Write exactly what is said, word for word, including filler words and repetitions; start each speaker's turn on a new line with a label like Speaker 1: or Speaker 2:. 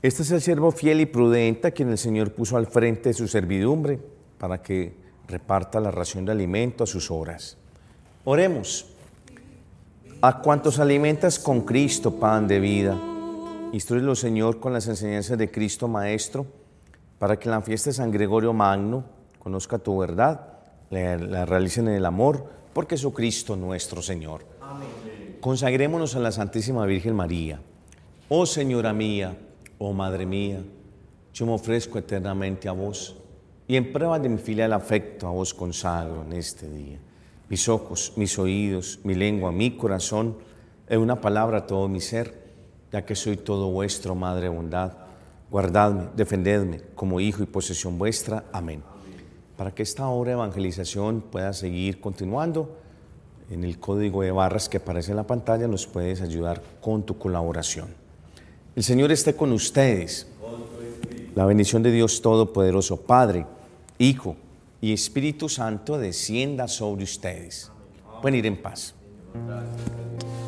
Speaker 1: Este es el siervo fiel y prudente a quien el Señor puso al frente de su servidumbre para que reparta la ración de alimento a sus horas. Oremos. A cuantos alimentas con Cristo, pan de vida, instrúyelo, Señor, con las enseñanzas de Cristo Maestro, para que en la fiesta de San Gregorio Magno conozca tu verdad, la, la realicen en el amor, por Jesucristo nuestro Señor. Amén. Consagrémonos a la Santísima Virgen María. Oh Señora mía, oh Madre mía, yo me ofrezco eternamente a vos, y en prueba de mi filial afecto a vos consagro en este día mis ojos, mis oídos, mi lengua, mi corazón, en una palabra todo mi ser, ya que soy todo vuestro, Madre bondad. Guardadme, defendedme como hijo y posesión vuestra. Amén. Para que esta obra de evangelización pueda seguir continuando, en el código de barras que aparece en la pantalla nos puedes ayudar con tu colaboración. El Señor esté con ustedes. La bendición de Dios Todopoderoso, Padre, Hijo y Espíritu Santo descienda sobre ustedes. Pueden ir en paz.